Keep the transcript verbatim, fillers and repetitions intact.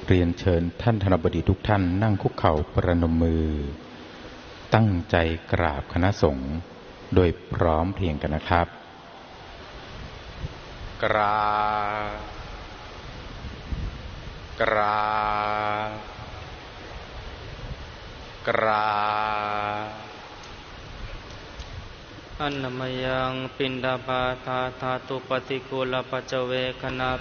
เรียนเชิญท่านธนบดีทุกท่านนั่งคุกเข่าประนมมือตั้งใจกราบคณะสงฆ์โดยพร้อมเพรียงกันนะครับกราบกราบกราบอันนมยังปินดาปาทาธาตุปฏิกูลปัจเจเวคณา